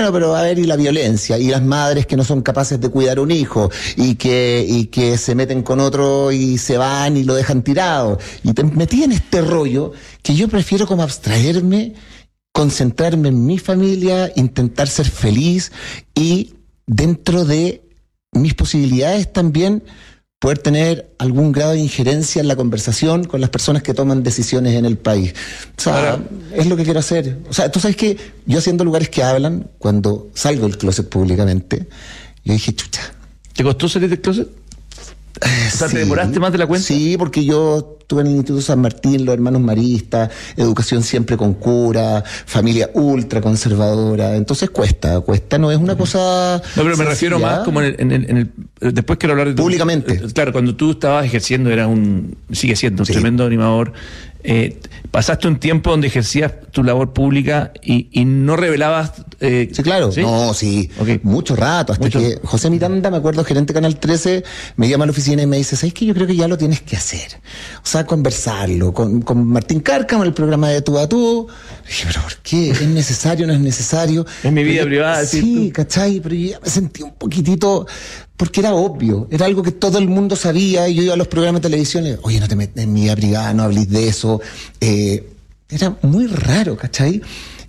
bueno, pero a ver, y la violencia, y las madres que no son capaces de cuidar un hijo, y que se meten con otro y se van y lo dejan tirado. Y te metí en este rollo que yo prefiero como abstraerme, concentrarme en mi familia, intentar ser feliz y dentro de mis posibilidades también poder tener algún grado de injerencia en la conversación con las personas que toman decisiones en el país. O sea, es lo que quiero hacer. O sea, tú sabes que yo haciendo lugares que hablan, cuando salgo del closet públicamente, yo dije, chucha. ¿Te costó salir del closet? O sea, ¿te demoraste más de la cuenta? Sí, porque yo estuve en el Instituto San Martín, los hermanos maristas, educación siempre con cura, familia ultra conservadora. Entonces cuesta, no es una cosa. No, pero me refiero más como en el después quiero hablar de públicamente. Claro, cuando tú estabas ejerciendo, sigue siendo un tremendo animador. Pasaste un tiempo donde ejercías tu labor pública y no revelabas. Sí, claro. ¿Sí? No, sí. Okay. Mucho rato. Hasta que José Miranda, me acuerdo, gerente de Canal 13, me llama a la oficina y me dice: ¿sabes qué? Yo creo que ya lo tienes que hacer. O sea, conversarlo con Martín Cárcamo en el programa de Tú a Tú. Y dije, ¿pero por qué? ¿Es necesario? ¿No es necesario? Es mi vida privada. Sí, ¿cachai? Pero yo ya me sentí un poquitito. Porque era obvio, era algo que todo el mundo sabía, y yo iba a los programas de televisión y, oye, no te metas en mi vida privada, no hables de eso. Era muy raro, ¿cachai?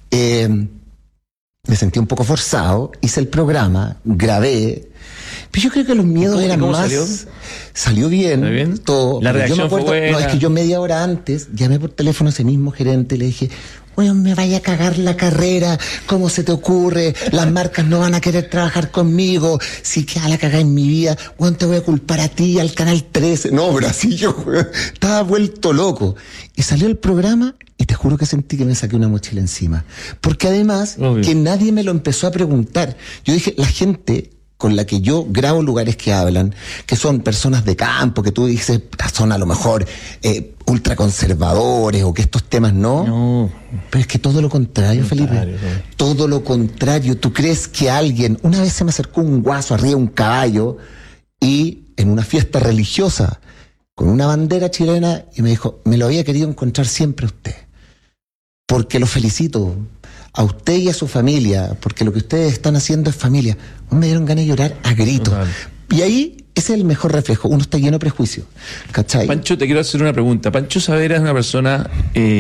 Me sentí un poco forzado, hice el programa, grabé, pero yo creo que los miedos eran más... Salió bien, ¿Salió bien? Todo. La reacción yo me acuerdo, fue buena. No, es que yo media hora antes llamé por teléfono a ese mismo gerente y le dije: bueno, me vaya a cagar la carrera, ¿cómo se te ocurre? Las marcas no van a querer trabajar conmigo, si queda la cagada en mi vida, bueno, te voy a culpar a ti, al Canal 13. No, pero así yo estaba vuelto loco. Y salió el programa y te juro que sentí que me saqué una mochila encima. Porque además, que nadie me lo empezó a preguntar. Yo dije, la gente con la que yo grabo lugares que hablan, que son personas de campo, que tú dices, son a lo mejor ultraconservadores, o que estos temas no. Pero es que todo lo contrario, Felipe. Todo lo contrario. ¿Tú crees que alguien... Una vez se me acercó un guaso arriba de un caballo y en una fiesta religiosa con una bandera chilena y me dijo: me lo había querido encontrar siempre a usted, porque lo felicito a usted y a su familia, porque lo que ustedes están haciendo es familia. Me dieron ganas de llorar a gritos. Y ahí, ese es el mejor reflejo. Uno está lleno de prejuicios, ¿cachai? Pancho, te quiero hacer una pregunta. ¿Pancho Saavedra es una persona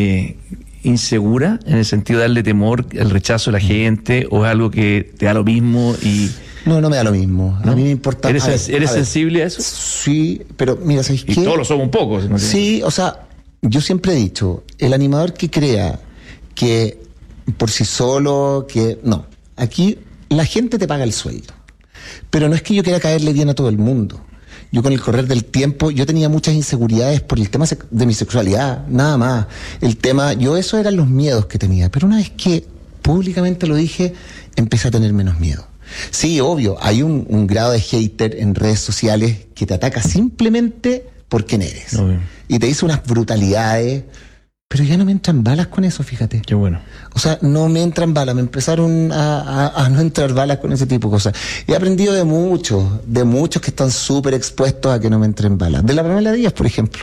insegura, en el sentido de darle temor al rechazo de la gente, o es algo que te da lo mismo y... No me da lo mismo. ¿No? A mí me importa... ¿Eres sensible a eso? Sí, pero mira, ¿sabes qué? Y todos lo somos un poco. ¿No? Sí, o sea, yo siempre he dicho, el animador que crea que por sí solo, que... No, aquí la gente te paga el sueldo. Pero no es que yo quiera caerle bien a todo el mundo. Yo con el correr del tiempo, yo tenía muchas inseguridades por el tema de mi sexualidad, nada más. Esos eran los miedos que tenía. Pero una vez que públicamente lo dije, empecé a tener menos miedo. Sí, obvio, hay un grado de hater en redes sociales que te ataca simplemente por quién eres. Obvio. Y te dice unas brutalidades, pero ya no me entran balas con eso, fíjate. Qué bueno. O sea, no me entran balas, me empezaron a no entrar balas con ese tipo de cosas. He aprendido de muchos que están súper expuestos a que no me entren balas. De la Pamela Díaz, por ejemplo.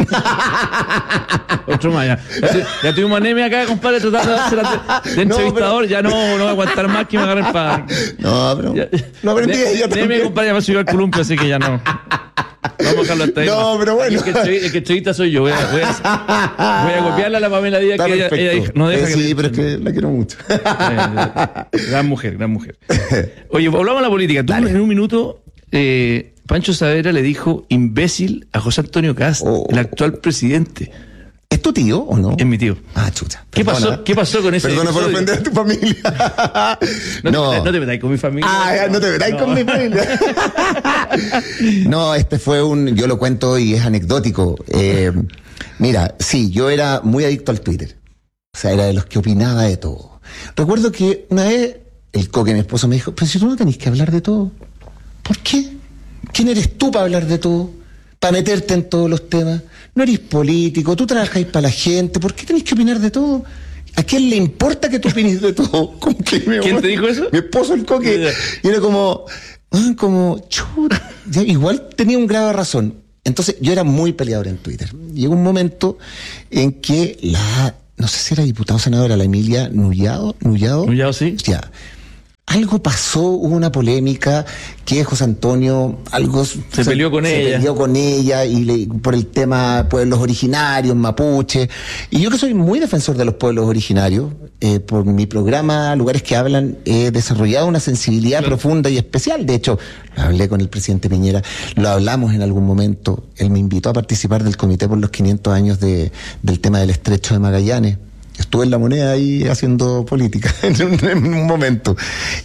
Otro más, ya tuvimos anemia acá, compadre, tratando de hacer de entrevistador, ya no voy a aguantar más que me agarren para... No, pero no aprendí ella también. Anemia, compadre, ya me subió al columpio, así que ya no. Vamos a dejarlo hasta ahí. No, pero bueno. El que entrevista soy yo. Voy a copiarle a la Pamela Díaz, que ella no deja que... Sí, pero es que la quiero mucho. Gran mujer. Oye, hablamos de la política. Tú en un minuto... Pancho Saavedra le dijo imbécil a José Antonio Kast, el actual presidente. ¿Es tu tío o no? Es mi tío. Ah, chucha. ¿Qué pasó con ese? Perdona por ofender a tu familia. No te metáis con mi familia. No te metáis con mi familia. No, yo lo cuento y es anecdótico. Mira, sí, yo era muy adicto al Twitter. O sea, era de los que opinaba de todo. Recuerdo que una vez el Coque, mi esposo, me dijo: pero si tú no tenés que hablar de todo. ¿Por qué? ¿Quién eres tú para hablar de todo? Para meterte en todos los temas. No eres político, tú trabajáis para la gente. ¿Por qué tenés que opinar de todo? ¿A quién le importa que tú opines de todo? ¿Quién te dijo eso? Mi esposo, el Coque. Y era como chuta. Igual tenía un grado de razón. Entonces yo era muy peleador en Twitter. Llegó un momento en que no sé si era diputada o senadora, la Emilia Nullado. Nullado, sí. Ya. algo pasó, hubo una polémica que José Antonio se peleó con ella por el tema pueblos originarios, mapuche. Y yo, que soy muy defensor de los pueblos originarios, por mi programa Lugares que Hablan, he desarrollado una sensibilidad profunda y especial. De hecho, lo hablé con el presidente Piñera, lo hablamos en algún momento. Él me invitó a participar del Comité por los 500 años del tema del Estrecho de Magallanes. Estuve en La Moneda ahí haciendo política en un momento.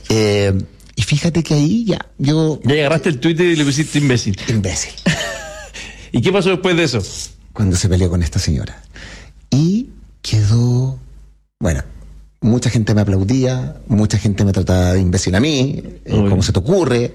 Y fíjate que ahí ya agarraste el Twitter y le pusiste imbécil. Imbécil. ¿Y qué pasó después de eso? Cuando se peleó con esta señora. Y quedó... Bueno, mucha gente me aplaudía, mucha gente me trataba de imbécil a mí, ¿cómo se te ocurre?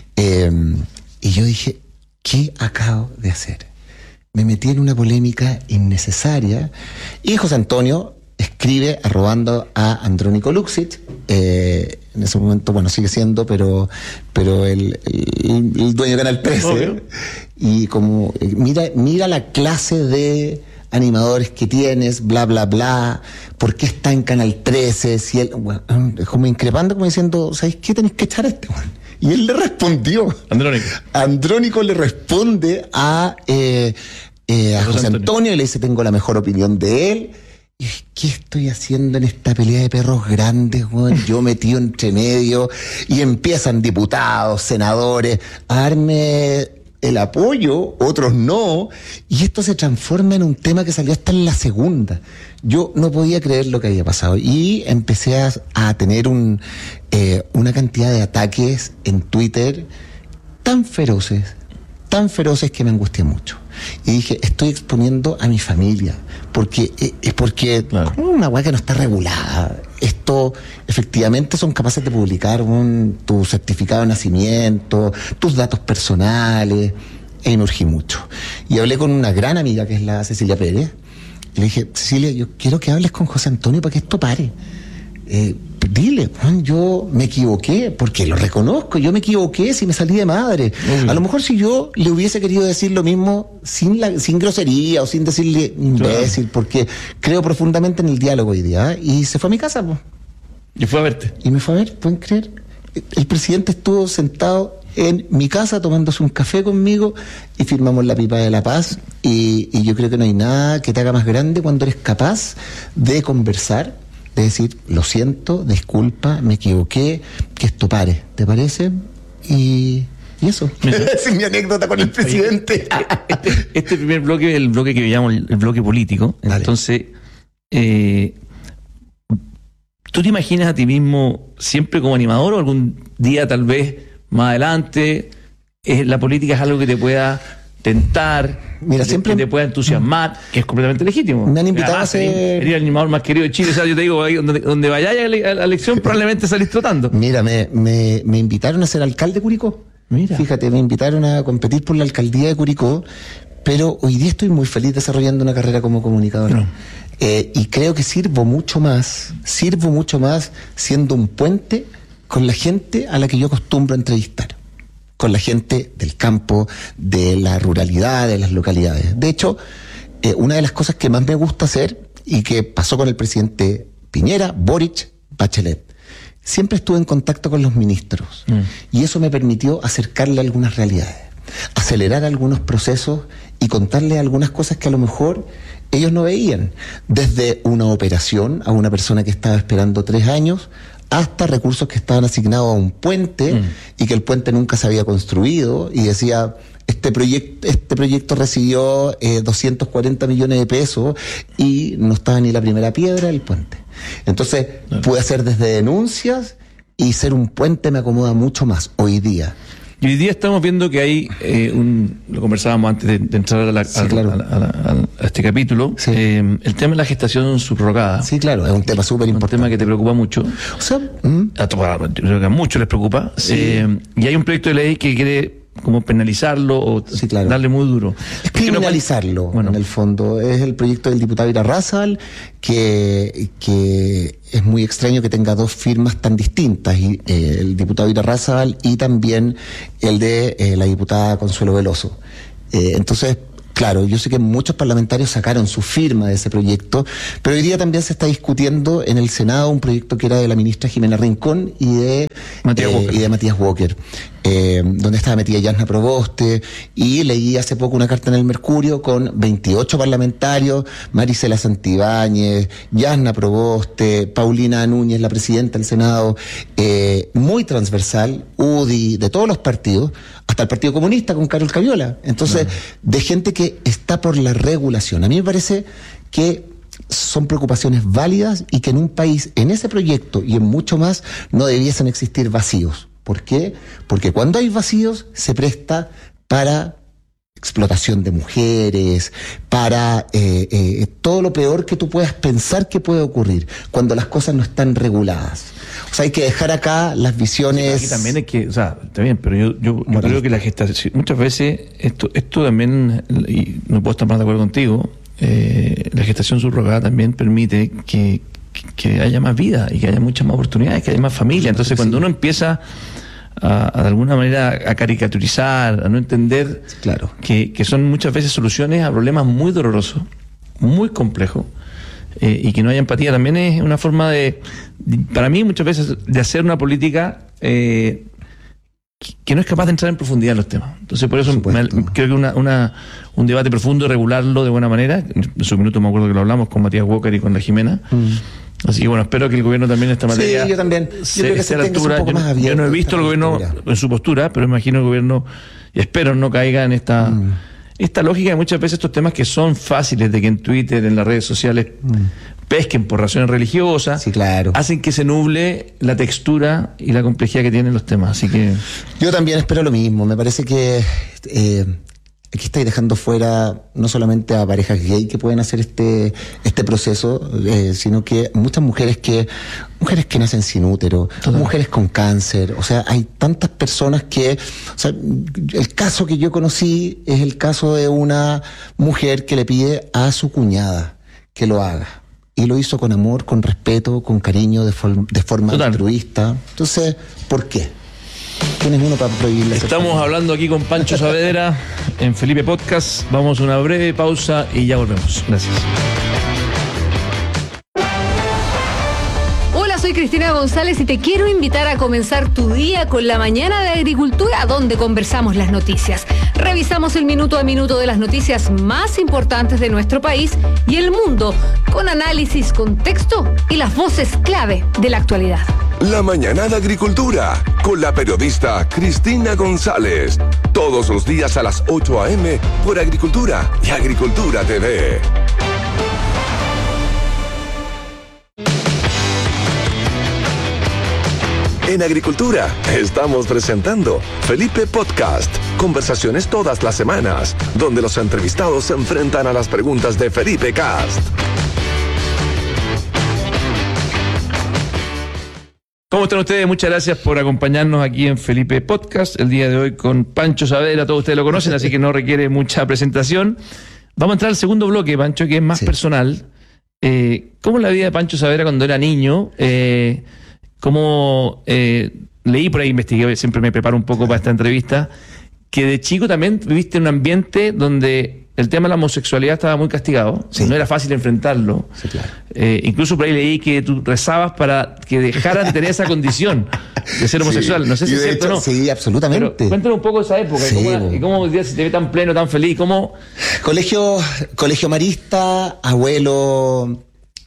Y yo dije, ¿qué acabo de hacer? Me metí en una polémica innecesaria y José Antonio escribe arrobando a Andrónico Luksic, en ese momento, bueno, sigue siendo, pero el dueño de Canal 13, obvio. Y como, mira la clase de animadores que tienes, bla, bla, bla, ¿por qué está en Canal 13? Si él, bueno, como increpando, como diciendo, ¿sabes qué? Tenés que echar a este weón. Y él le respondió. Andrónico le responde a José Antonio y le dice, tengo la mejor opinión de él. Y ¿qué estoy haciendo en esta pelea de perros grandes, weón? Yo metido entre medio, y empiezan diputados, senadores a darme el apoyo, otros no, y esto se transforma en un tema que salió hasta en la segunda. Yo no podía creer lo que había pasado y empecé a tener una cantidad de ataques en Twitter tan feroces que me angustié mucho. Y dije, estoy exponiendo a mi familia, porque claro, una weá que no está regulada. Esto, efectivamente, son capaces de publicar tu certificado de nacimiento, tus datos personales, e me urgí mucho. Y hablé con una gran amiga, que es la Cecilia Pérez, y le dije, Cecilia, yo quiero que hables con José Antonio para que esto pare. Dile, Juan, yo me equivoqué, porque lo reconozco, yo me equivoqué si me salí de madre. A lo mejor si yo le hubiese querido decir lo mismo sin grosería o sin decirle imbécil, claro, porque creo profundamente en el diálogo hoy día. Y se fue a mi casa, pues. Y fue a verte. Y me fue a ver, ¿pueden creer? El presidente estuvo sentado en mi casa tomándose un café conmigo y firmamos la pipa de la paz. Y yo creo que no hay nada que te haga más grande cuando eres capaz de conversar, de decir, lo siento, disculpa, me equivoqué, que esto pare, ¿te parece? Y eso. Esa es mi anécdota con el presidente. Este primer bloque, el bloque que llamo el bloque político. Dale. Entonces, ¿tú te imaginas a ti mismo siempre como animador o algún día, tal vez más adelante, la política es algo que te pueda tentar, mira, siempre que te pueda entusiasmar, que es completamente legítimo? Me han invitado a ser... Sería el animador más querido de Chile. O sea, yo te digo, donde vayáis a la elección probablemente salís trotando. Mira, me invitaron a ser alcalde de Curicó. Mira. Fíjate, me invitaron a competir por la alcaldía de Curicó, pero hoy día estoy muy feliz desarrollando una carrera como comunicador. No. Y creo que sirvo mucho más siendo un puente con la gente a la que yo acostumbro a entrevistar, con la gente del campo, de la ruralidad, de las localidades. De hecho, una de las cosas que más me gusta hacer, y que pasó con el presidente Piñera, Boric, Bachelet, siempre estuve en contacto con los ministros, y eso me permitió acercarle algunas realidades, acelerar algunos procesos y contarle algunas cosas que a lo mejor ellos no veían, desde una operación a una persona que estaba esperando 3 años, hasta recursos que estaban asignados a un puente y que el puente nunca se había construido, y decía, este proyecto recibió 240 millones de pesos y no estaba ni la primera piedra del puente. Entonces, pude hacer desde denuncias, y ser un puente me acomoda mucho más hoy día. Y hoy día estamos viendo que hay lo conversábamos antes de entrar a este capítulo, sí, el tema de la gestación subrogada. Sí, claro, es un tema súper importante. Un tema que te preocupa mucho. O sea, yo creo que a muchos les preocupa. Sí. Y hay un proyecto de ley que quiere como penalizarlo o sí, claro, darle muy duro. Es criminalizarlo, bueno, en el fondo. Es el proyecto del diputado Irarrázaval, que es muy extraño que tenga 2 firmas tan distintas, y el diputado Irarrázaval y también el de la diputada Consuelo Veloso. Entonces, Claro, yo sé que muchos parlamentarios sacaron su firma de ese proyecto, pero hoy día también se está discutiendo en el Senado un proyecto que era de la ministra Jimena Rincón y de Matías Walker, donde estaba metida Yasna Proboste, y leí hace poco una carta en el Mercurio con 28 parlamentarios, Marisela Santibáñez, Yasna Proboste, Paulina Núñez, la presidenta del Senado, muy transversal, UDI, de todos los partidos, hasta el Partido Comunista con Carol Caviola. Entonces, de gente que está por la regulación. A mí me parece que son preocupaciones válidas y que en un país, en ese proyecto y en mucho más, no debiesen existir vacíos. ¿Por qué? Porque cuando hay vacíos se presta para explotación de mujeres, para todo lo peor que tú puedas pensar que puede ocurrir cuando las cosas no están reguladas. O sea, hay que dejar acá las visiones... Sí, aquí también hay que, o sea, está bien, pero yo creo que la gestación, muchas veces, esto también, y no puedo estar más de acuerdo contigo, la gestación subrogada también permite que haya más vida y que haya muchas más oportunidades, que haya más familia. Entonces, cuando uno empieza de alguna manera a caricaturizar, a no entender claro, que son muchas veces soluciones a problemas muy dolorosos, muy complejos, y que no haya empatía, también es una forma para mí muchas veces, de hacer una política que no es capaz de entrar en profundidad en los temas. Entonces, por eso creo que un debate profundo, regularlo de buena manera. En su minuto me acuerdo que lo hablamos con Matías Walker y con la Jimena. Así que bueno, espero que el gobierno también en esta materia... Sí, yo también. Yo creo que esté a la altura. Yo no he visto el gobierno en su postura, pero imagino el gobierno, y espero no caiga en esta lógica de muchas veces estos temas que son fáciles de que en Twitter, en las redes sociales, pesquen por razones religiosas, sí, claro, hacen que se nuble la textura y la complejidad que tienen los temas. Así que yo también espero lo mismo. Me parece que aquí estáis dejando fuera no solamente a parejas gay que pueden hacer este proceso, sino que muchas mujeres que nacen sin útero, mujeres con cáncer. O sea, hay tantas personas que... O sea, el caso que yo conocí es el caso de una mujer que le pide a su cuñada que lo haga. Y lo hizo con amor, con respeto, con cariño, de forma altruista. Entonces, ¿por qué? ¿Quién es uno para prohibirle? Estamos hablando aquí con Pancho Saavedra en Felipe Podcast. Vamos a una breve pausa y ya volvemos. Gracias. Soy Cristina González y te quiero invitar a comenzar tu día con la mañana de agricultura, donde conversamos las noticias. Revisamos el minuto a minuto de las noticias más importantes de nuestro país y el mundo, con análisis, contexto y las voces clave de la actualidad. La mañana de agricultura, con la periodista Cristina González. Todos los días a las 8 a.m. por Agricultura y Agricultura TV. En Agricultura estamos presentando Felipe Podcast. Conversaciones todas las semanas, donde los entrevistados se enfrentan a las preguntas de Felipe Cast. ¿Cómo están ustedes? Muchas gracias por acompañarnos aquí en Felipe Podcast. El día de hoy con Pancho Saavedra, todos ustedes lo conocen, así que no requiere mucha presentación. Vamos a entrar al segundo bloque, Pancho, que es más personal. ¿Cómo es la vida de Pancho Saavedra cuando era niño? Como leí por ahí, investigué, siempre me preparo un poco para esta entrevista, que de chico también viviste en un ambiente donde el tema de la homosexualidad estaba muy castigado, no era fácil enfrentarlo. Sí, claro. Incluso por ahí leí que tú rezabas para que dejaran de tener esa condición de ser homosexual. No sé si es cierto o no. Sí, absolutamente. Pero cuéntanos un poco de esa época, y cómo hoy día se te ve tan pleno, tan feliz, cómo... Colegio marista, abuelo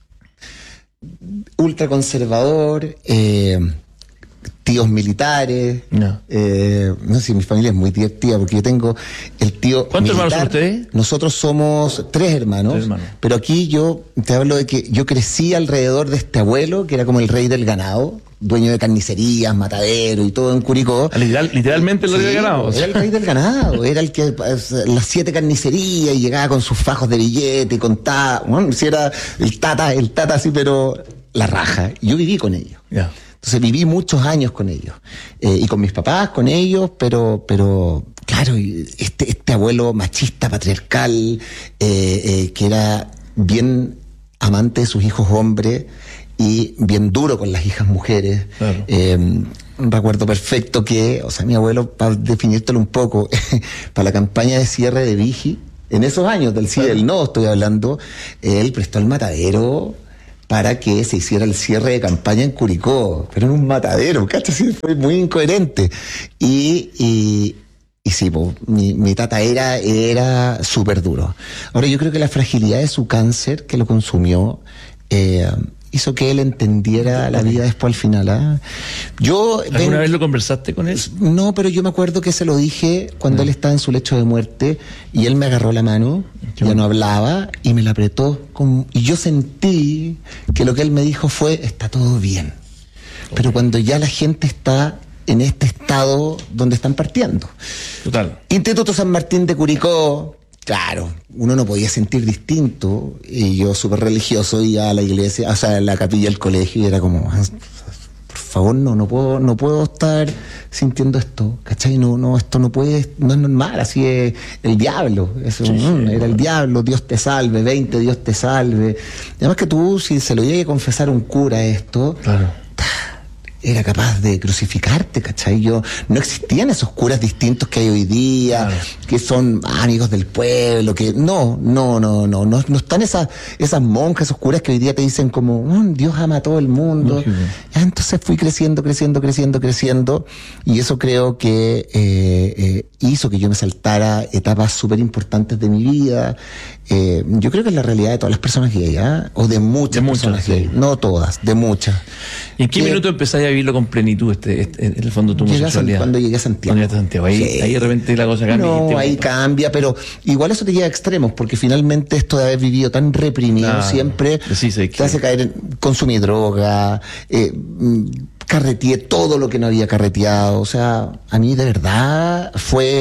ultraconservador, tíos militares. No sé, mi familia es muy divertida porque yo tengo el tío ¿Cuántos militar. Hermanos son ustedes? Nosotros somos tres hermanos, pero aquí yo te hablo de que yo crecí alrededor de este abuelo que era como el rey del ganado, dueño de carnicerías, matadero y todo en Curicó. Literalmente el rey del ganado. Era el rey del ganado, era el que las 7 carnicerías y llegaba con sus fajos de billete y contaba, bueno, si era el tata así, pero la raja. Yo viví con ellos. Yeah. Entonces viví muchos años con ellos, y con mis papás, con ellos, pero claro, este abuelo machista, patriarcal, que era bien amante de sus hijos hombres y bien duro con las hijas mujeres. Claro. Recuerdo perfecto que, o sea, mi abuelo, para definírtelo un poco, para la campaña de cierre de Vigi, en esos años del sí y del no, estoy hablando, él prestó el Matadero para que se hiciera el cierre de campaña en Curicó, pero en un matadero, ¿cachai? Sí, fue muy incoherente. Y sí, mi tata era súper duro. Ahora, yo creo que la fragilidad de su cáncer que lo consumió hizo que él entendiera la vida después al final. ¿Alguna vez lo conversaste con él? No, pero yo me acuerdo que se lo dije cuando él estaba en su lecho de muerte y él me agarró la mano, ya no hablaba y me la apretó. Y yo sentí que lo que él me dijo fue, está todo bien. Pero cuando ya la gente está en este estado donde están partiendo. Total. Instituto San Martín de Curicó, claro, uno no podía sentir distinto, y yo súper religioso iba a la iglesia, o sea, a la capilla del colegio, y era como, por favor, no puedo estar sintiendo esto, ¿cachai? No, esto no puede, no es normal, así es el diablo, eso, era el diablo, Dios te salve, 20, Dios te salve. Y además que tú, si se lo llegue a confesar a un cura esto, claro, era capaz de crucificarte, ¿cachai? No existían esos curas distintos que hay hoy día, claro, que son amigos del pueblo, que no están esas monjas, esos curas que hoy día te dicen como, Dios ama a todo el mundo. Entonces fui creciendo, y eso creo que hizo que yo me saltara etapas súper importantes de mi vida. Yo creo que es la realidad de todas las personas gay, o de muchas personas gay, no todas, de muchas. ¿Y en qué minuto empezáis a vivirlo con plenitud, en el fondo, tu homosexualidad? Cuando llegué a Santiago. Ahí de repente la cosa cambia. No, ahí cambia, pero igual eso te lleva a extremos, porque finalmente esto de haber vivido tan reprimido siempre te hace caer en consumir droga, carreteé todo lo que no había carreteado. O sea, a mí de verdad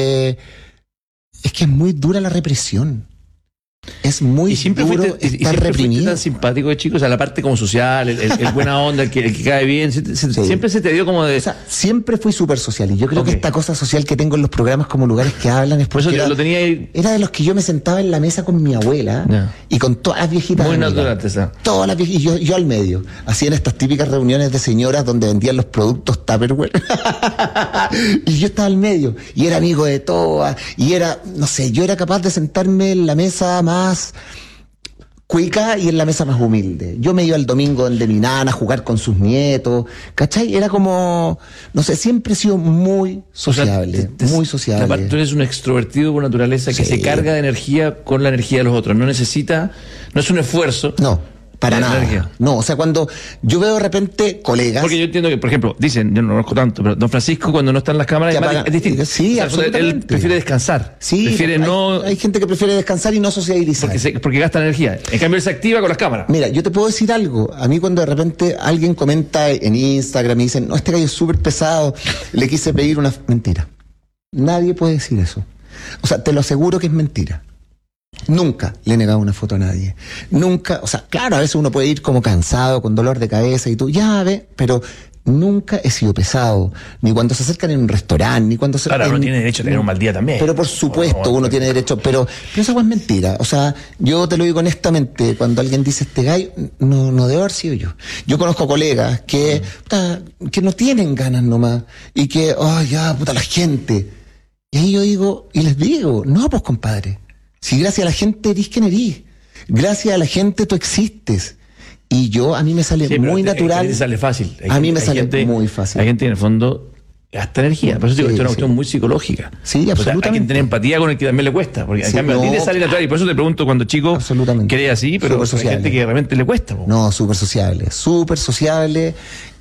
es que es muy dura la represión. Es muy duro estar reprimido. Tan simpático de chico, o sea, la parte como social, el buena onda, el que cae bien, siempre se te dio como de... O sea, siempre fui súper social, y yo creo que esta cosa social que tengo en los programas como lugares que hablan es porque por eso lo tenía ahí. Era de los que yo me sentaba en la mesa con mi abuela y con todas las viejitas. Muy natural, esa. Todas las viejitas, y yo al medio. Hacían estas típicas reuniones de señoras donde vendían los productos Tupperware. Y yo estaba al medio, y era amigo de todas, y era, no sé, yo era capaz de sentarme en la mesa más cuica y en la mesa más humilde. Yo me iba el domingo donde mi nana a jugar con sus nietos, ¿cachai? Era como, no sé, siempre he sido muy sociable, muy sociable. Tú eres un extrovertido por naturaleza que se carga de energía con la energía de los otros. No es un esfuerzo. No. Para nada. No, o sea, cuando yo veo de repente colegas... Porque yo entiendo que, por ejemplo, dicen, yo no lo conozco tanto, pero don Francisco cuando no está en las cámaras es distinto. Sí, o sea, él prefiere descansar. Sí, hay gente que prefiere descansar y no socializar. Porque gasta energía. En cambio, él se activa con las cámaras. Mira, yo te puedo decir algo. A mí cuando de repente alguien comenta en Instagram y dicen, no, este gallo es súper pesado, le quise pedir una... Mentira. Nadie puede decir eso. O sea, te lo aseguro que es mentira. Nunca le he negado una foto a nadie. Nunca, o sea, claro, a veces uno puede ir como cansado, con dolor de cabeza y tú, ya ve, pero nunca he sido pesado. Ni cuando se acercan en un restaurante, ni cuando se... Claro, uno tiene derecho a tener un mal día también. Pero por supuesto, uno tiene derecho, pero esa es mentira. O sea, yo te lo digo honestamente, cuando alguien dice este gallo, no debe haber sido yo. Yo conozco colegas que no tienen ganas nomás, y que, la gente. Y ahí yo digo, y les digo, no, pues compadre, si gracias a la gente eres quien eres, gracias a la gente tú existes. Y a mí me sale muy natural. A mí sale fácil. A mí me sale muy fácil. Hay gente en el fondo gasta energía. Por eso digo, esto es una cuestión muy psicológica. Sí, absolutamente. Hay que tener empatía con el que también le cuesta. Porque en cambio a ti te sale natural. Y por eso te pregunto cuando chico, ¿querés así? Pero hay gente que de repente le cuesta. No, súper sociable. Súper sociable.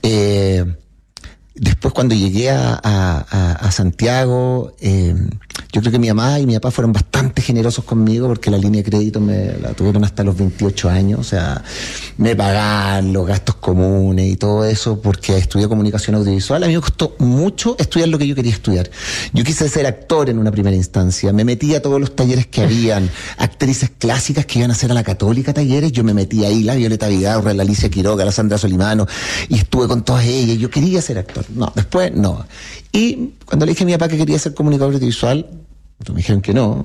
Después cuando llegué a Santiago, yo creo que mi mamá y mi papá fueron bastante generosos conmigo porque la línea de crédito me la tuvieron hasta los 28 años, o sea, me pagaban los gastos comunes y todo eso porque estudié comunicación audiovisual. A mí me costó mucho estudiar lo que yo quería estudiar. Yo quise ser actor en una primera instancia, me metí a todos los talleres que habían, actrices clásicas que iban a hacer a la Católica talleres, yo me metí ahí, la Violeta Vidaurre, la Alicia Quiroga, la Sandra Solimano, y estuve con todas ellas, yo quería ser actor. No, después no. Y cuando le dije a mi papá que quería ser comunicador audiovisual, me dijeron que no.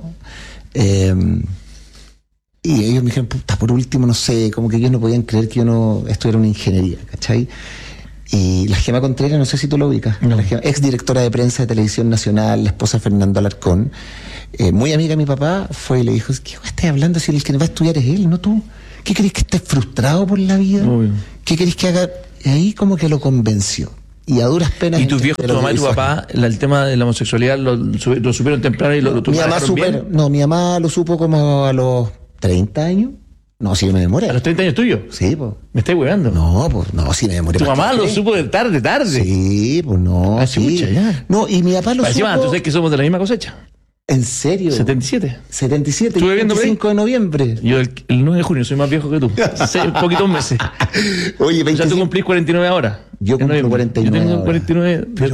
Y ellos me dijeron, puta, por último, no sé, como que ellos no podían creer que yo no estudiara una ingeniería, ¿cachai? Y la Gema Contreras, no sé si tú lo ubicas, No. la ex directora de prensa de Televisión Nacional, la esposa de Fernando Alarcón, muy amiga de mi papá, fue y le dijo, ¿qué estás hablando si el que va a estudiar es él, no tú? ¿Qué querés que estés frustrado por la vida? Obvio. ¿Qué querés que haga? Y ahí como que lo convenció. Y a duras penas... ¿Y tus viejos, tu mamá y tu papá, el tema de la homosexualidad lo supieron temprano y lo Mi mamá manejaron bien? mi mamá lo supo como a los 30 años. No, si me demoré. ¿A los 30 años tuyos? Sí, pues. ¿Me estás hueveando? No, si me demoré. ¿Tu más mamá que lo usted. supo de tarde? Sí, pues no. Ah, chucha, ya. No, y mi papá lo Encima, supo... tú sabes que somos de la misma cosecha. ¿En serio? 77. 77, Estuve viendo por ahí. 25 de noviembre. Yo el 9 de junio soy más viejo que tú. Poquitos meses. Oye, O sea, tú 25... cumplís 49 ahora. Yo en cumplo noviembre. 49 Yo tengo ahora. 49. Pero